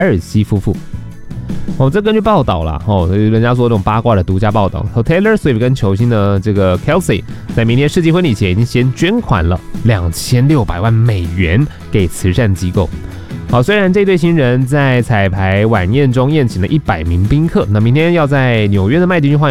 尔西夫妇。这根据报道啦，人家说这种八卦的独家报道，Taylor Swift 跟球星呢这个 Kelsey 在明年世纪婚礼前已经先捐款了$2600万给慈善机构。好，虽然这对新人在彩排晚宴中宴请了100名宾客，那明天要在纽约的麦迪逊花园